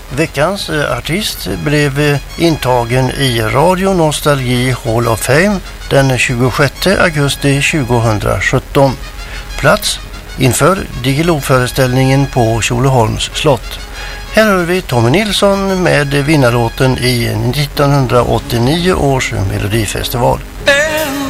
Veckans artist blev intagen i Radio Nostalgi Hall of Fame den 26 augusti 2017. Plats inför Diggiloo-föreställningen på Tjolöholms slott. Här hör vi Tommy Nilsson med vinnarlåten i 1989 års Melodifestival.